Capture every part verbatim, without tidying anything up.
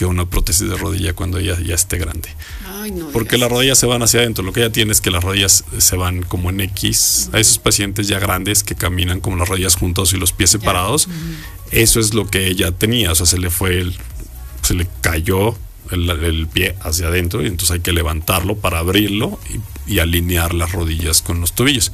que una prótesis de rodilla cuando ella ya esté grande. Ay, no, porque las rodillas se van hacia adentro. Lo que ella tiene es que las rodillas se van como en X. Uh-huh. A esos pacientes ya grandes que caminan como las rodillas juntos y los pies separados, uh-huh. Eso es lo que ella tenía. O sea, se le fue el, se le cayó el, el pie hacia adentro y entonces hay que levantarlo para abrirlo y, y alinear las rodillas con los tobillos.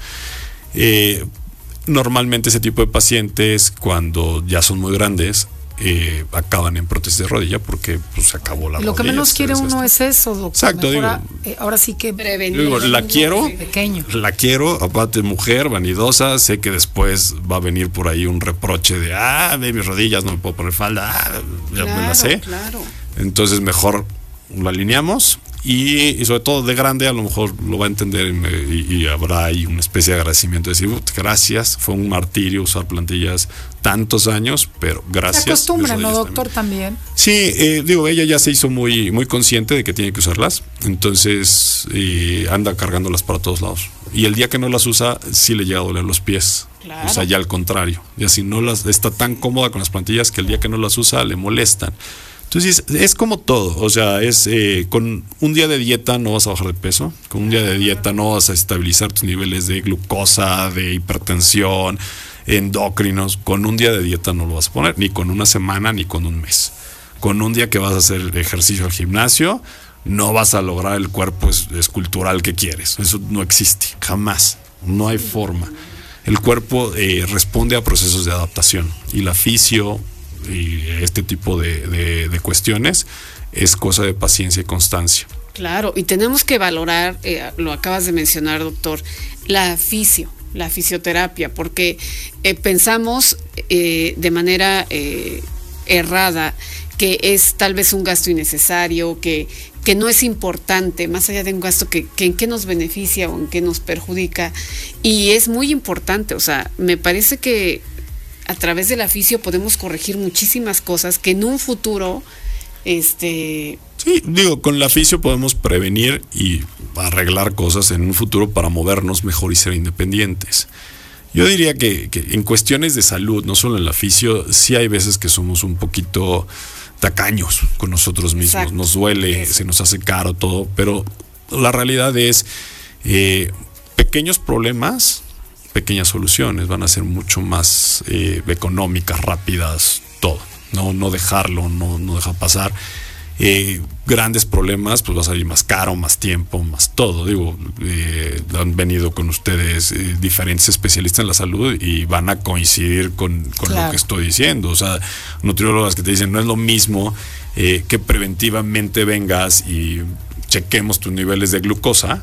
Eh, normalmente ese tipo de pacientes, cuando ya son muy grandes, Eh, acaban en prótesis de rodilla porque pues, se acabó la rodilla. Lo que menos quiere uno es eso, doctor. Exacto, Mejora, digo, eh, ahora sí que prevenir. Digo, la quiero, pequeño. la quiero, aparte mujer, vanidosa, sé que después va a venir por ahí un reproche de, ah, ve mis rodillas, no me puedo poner falda, ah, ya claro, me la sé. Claro. Entonces mejor lo alineamos. Y, y sobre todo de grande a lo mejor lo va a entender y, y habrá ahí una especie de agradecimiento, decir, gracias, fue un martirio usar plantillas tantos años, pero gracias. Se acostumbra, ¿no, doctor? También. también. Sí, eh, digo, ella ya se hizo muy, muy consciente de que tiene que usarlas, entonces eh, anda cargándolas para todos lados. Y el día que no las usa, sí le llega a doler los pies. Claro. O sea, ya al contrario. Y así no las está tan cómoda con las plantillas que el día que no las usa le molestan. Entonces es como todo, o sea, es eh, con un día de dieta no vas a bajar de peso, con un día de dieta no vas a estabilizar tus niveles de glucosa, de hipertensión, endocrinos, con un día de dieta no lo vas a poner, ni con una semana ni con un mes. Con un día que vas a hacer ejercicio al gimnasio, no vas a lograr el cuerpo escultural que quieres, eso no existe, jamás, no hay forma. El cuerpo eh, responde a procesos de adaptación y la fisio y este tipo de, de, de cuestiones es cosa de paciencia y constancia. Claro, y tenemos que valorar, eh, lo acabas de mencionar, doctor, la fisio, la fisioterapia, porque eh, pensamos eh, de manera eh, errada que es tal vez un gasto innecesario, que, que no es importante, más allá de un gasto que, que en qué nos beneficia o en qué nos perjudica, y es muy importante. O sea, me parece que a través de la fisio podemos corregir muchísimas cosas que en un futuro, este... Sí, digo, con la fisio podemos prevenir y arreglar cosas en un futuro para movernos mejor y ser independientes. Yo diría que, que en cuestiones de salud, no solo en la fisio, sí hay veces que somos un poquito tacaños con nosotros mismos. Exacto. Nos duele, Eso. se nos hace caro todo, pero la realidad es eh, pequeños problemas, pequeñas soluciones, van a ser mucho más eh, económicas, rápidas, todo. No, no dejarlo, no, no dejar pasar. Eh, grandes problemas, pues va a salir más caro, más tiempo, más todo. Digo, eh, han venido con ustedes eh, diferentes especialistas en la salud y van a coincidir con, con claro. lo que estoy diciendo. O sea, nutriólogas que te dicen, no es lo mismo eh, que preventivamente vengas y chequemos tus niveles de glucosa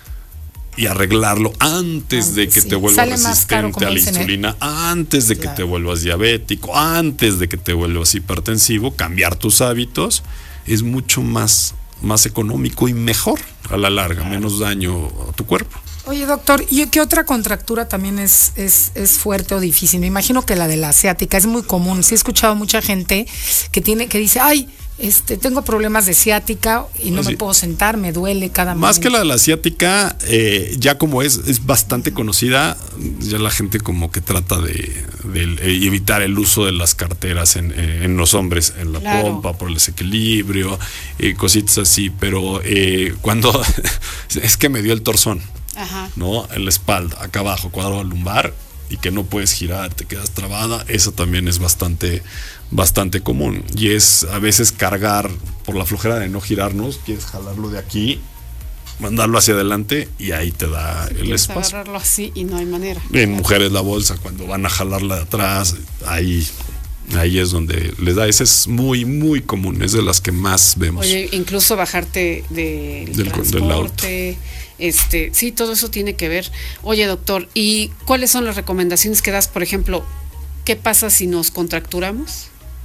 y arreglarlo antes de que sí. te vuelvas Sale resistente a la insulina, antes de claro. que te vuelvas diabético, antes de que te vuelvas hipertensivo, cambiar tus hábitos es mucho más, más económico y mejor a la larga, claro. menos daño a tu cuerpo. Oye, doctor, ¿y qué otra contractura también es, es, es fuerte o difícil? Me imagino que la de la ciática es muy común. Sí he escuchado mucha gente que tiene, que dice, ay, Este, tengo problemas de ciática y no sí. me puedo sentar, me duele cada Más momento. Que la de la ciática, eh, ya como es, es bastante conocida, ya la gente como que trata de, de, de evitar el uso de las carteras en, en los hombres, en la claro. pompa, por el desequilibrio, eh, cositas así, pero eh, cuando es que me dio el torzón, Ajá. ¿no? En la espalda, acá abajo, cuadro lumbar, y que no puedes girar, te quedas trabada, eso también es bastante, bastante común. Y es a veces cargar por la flojera de no girarnos, quieres jalarlo de aquí, mandarlo hacia adelante y ahí te da sí, el espacio. Agarrarlo así y no hay manera. En mujeres la bolsa, cuando van a jalarla de atrás, ahí, ahí es donde les da. Ese es muy, muy común, es de las que más vemos. Oye, incluso bajarte de del, del transporte. Del auto. Este, sí, todo eso tiene que ver. Oye, doctor, ¿y cuáles son las recomendaciones que das? Por ejemplo, ¿qué pasa si nos contracturamos?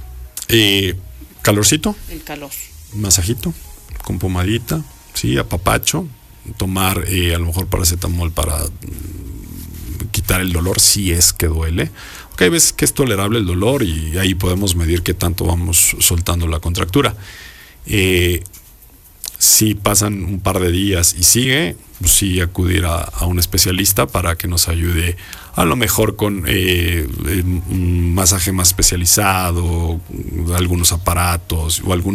Eh, calorcito. El calor. Masajito, con pomadita, sí, apapacho. Tomar eh, a lo mejor paracetamol para mm, quitar el dolor si es que duele. Porque hay veces que es tolerable el dolor y ahí podemos medir qué tanto vamos soltando la contractura. Eh, Si pasan un par de días y sigue, pues sí acudir a, a un especialista para que nos ayude a lo mejor con eh, un masaje más especializado, algunos aparatos o algún